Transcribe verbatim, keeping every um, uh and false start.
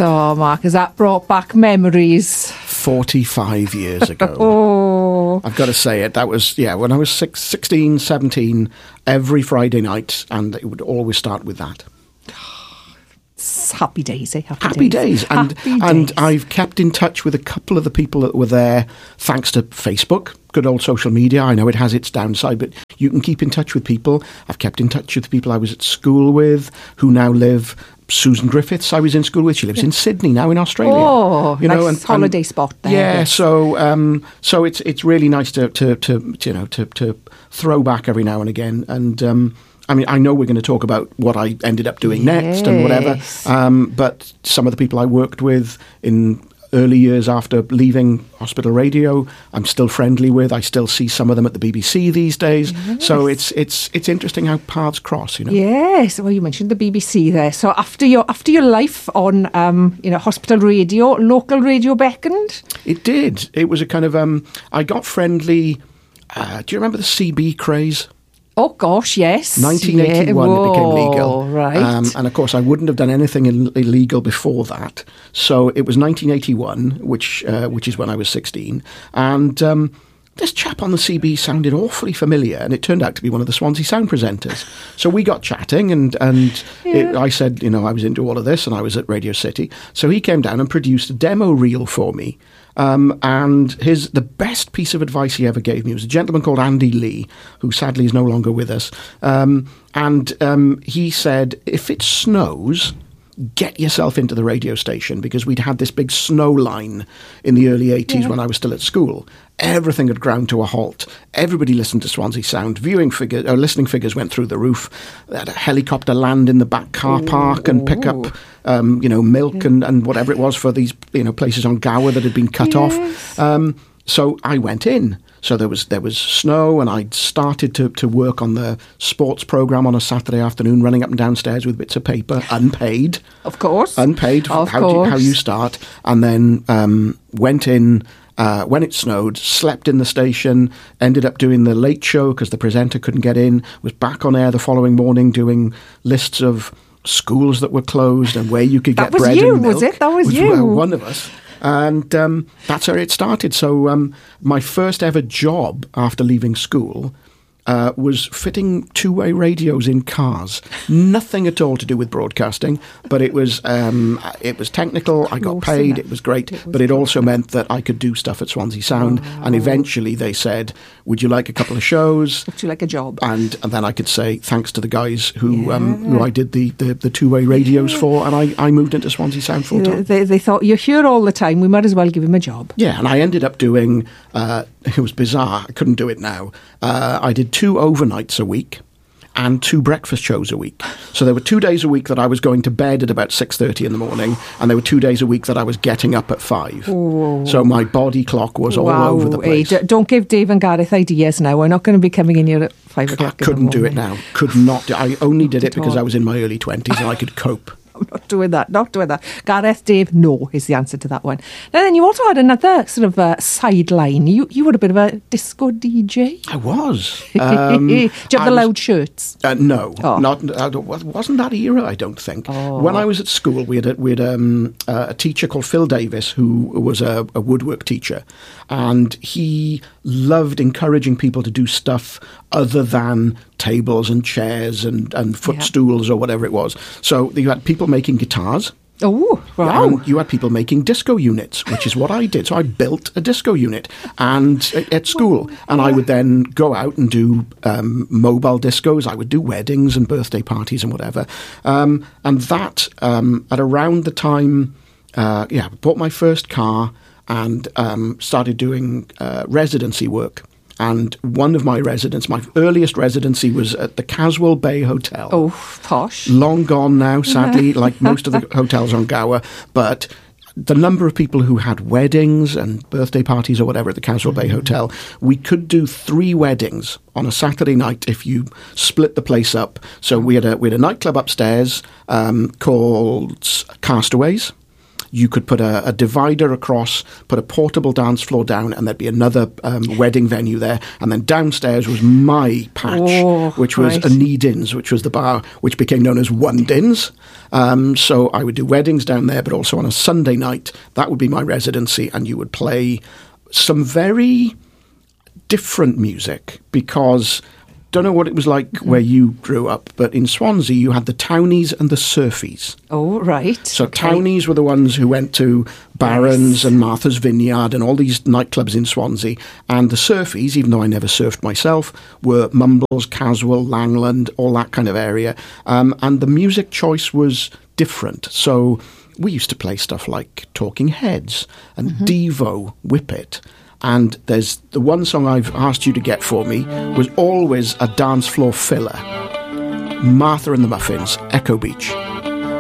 Oh, Mark, has that brought back memories? forty-five years ago. Oh. I've got to say it. That was, yeah, when I was six, sixteen, seventeen, every Friday night, and it would always start with that. It's happy days, eh? Happy, Happy days. days. And, Happy and days. I've kept in touch with a couple of the people that were there thanks to Facebook, good old social media. I know it has its downside, but you can keep in touch with people. I've kept in touch with the people I was at school with who now live. Susan Griffiths I was in school with. She lives in Sydney now in Australia. Oh, you know, nice and, holiday and, spot there. Yeah, yes. so um, so it's it's really nice to to, to you know to, to throw back every now and again. And um, I mean, I know we're going to talk about what I ended up doing next and whatever. Yes. Um, but some of the people I worked with in early years after leaving Hospital Radio, I'm still friendly with. I still see some of them at the B B C these days. Yes. So it's it's it's interesting how paths cross, you know. Yes, well, you mentioned the B B C there. So after your after your life on, um, you know, Hospital Radio, local radio beckoned. It did. It was a kind of um. I got friendly. Uh, do you remember the C B craze? Oh gosh, yes. nineteen eighty-one yeah. it became legal. Right. Um, and of course I wouldn't have done anything Ill- illegal before that. So it was nineteen eighty-one, which uh, which is when I was sixteen. And um, this chap on the C B sounded awfully familiar, and it turned out to be one of the Swansea Sound presenters. So we got chatting, and, and Yeah. it, I said, you know, I was into all of this, and I was at Radio City. So he came down and produced a demo reel for me. Um, and his the best piece of advice he ever gave me was a gentleman called Andy Lee, who sadly is no longer with us. Um, and um, he said, if it snows, get yourself into the radio station, because we'd had this big snow line in the early eighties Yeah. when I was still at school. Everything had ground to a halt. Everybody listened to Swansea Sound. Viewing figures, or listening figures went through the roof. They had a helicopter land in the back car park and pick up, um, you know, milk and, and whatever it was for these, you know, places on Gower that had been cut Yes. off. Um, so I went in. So there was there was snow, and I'd started to, to work on the sports programme on a Saturday afternoon, running up and downstairs with bits of paper, unpaid. Of course. Unpaid, Of how, do you, how course. you start. And then um, went in uh, when it snowed, slept in the station, ended up doing the late show because the presenter couldn't get in, was back on air the following morning doing lists of schools that were closed and where you could That get was bread you, and milk. was it? That was Which, you. well, one of us. And um, that's how it started. So um, my first ever job after leaving school uh, was fitting two-way radios in cars. Nothing at all to do with broadcasting, but it was um, it was technical. I got Close paid. enough. It was great, It was but it good. also meant that I could do stuff at Swansea Sound. Wow. And eventually they said, would you like a couple of shows? Would you like a job? And, and then I could say thanks to the guys who um, Yeah. who I did the, the, the two-way radios for, and I, I moved into Swansea Sound full-time. They, they thought, you're here all the time, we might as well give him a job. Yeah, and I ended up doing, uh, it was bizarre, I couldn't do it now. Uh, I did two overnights a week and two breakfast shows a week. So there were two days a week that I was going to bed at about six thirty in the morning, and there were two days a week that I was getting up at five. Oh. So my body clock was all Wow, over the eh, place. d- don't give Dave and Gareth ideas now. We're not going to be coming in here at five I o'clock. in the couldn't do it morning. now. Could not. do- I only did Not it at because all. I was in my early twenties and I could cope. I'm not doing that, not doing that. Gareth, Dave, no is the answer to that one. Now then, you also had another sort of uh, sideline. You you were a bit of a disco D J. I was. Um, Do you have I the was- loud shirts? Uh, no, Oh. not. I don't- wasn't that era? I don't think. Oh. When I was at school, we had a, we had um, uh, a teacher called Phil Davis, who was a, a woodwork teacher, and he loved encouraging people to do stuff other than tables and chairs and, and footstools or whatever it was. So you had people making guitars. Oh, wow. And you had people making disco units, which is what I did. So I built a disco unit and at school, and I would then go out and do um, mobile discos. I would do weddings and birthday parties and whatever. Um, and that um, at around the time, uh, yeah, I bought my first car and um, started doing uh, residency work. And one of my residents, my earliest residency was at the Caswell Bay Hotel. Oh, posh. Long gone now, sadly, like most of the hotels on Gower. But the number of people who had weddings and birthday parties or whatever at the Caswell Bay Hotel, we could do three weddings on a Saturday night if you split the place up. So we had a, we had a nightclub upstairs um, called Castaways. you could put a, a divider across, put a portable dance floor down, and there'd be another um, wedding venue there. And then downstairs was my patch, Oh, which was right. a Needins, which was the bar which became known as One Dins. Um, so I would do weddings down there, but also on a Sunday night, that would be my residency, and you would play some very different music, because don't know what it was like mm. where you grew up, but in Swansea you had the Townies and the Surfies. Oh, right. So okay. Townies were the ones who went to Barron's Yes. and Martha's Vineyard and all these nightclubs in Swansea, and the Surfies, even though I never surfed myself, were Mumbles, Caswell, Langland, all that kind of area, um, and the music choice was different. So we used to play stuff like Talking Heads and mm-hmm. Devo, Whip It. And there's the one song I've asked you to get for me was always a dance floor filler. Martha and the Muffins, Echo Beach.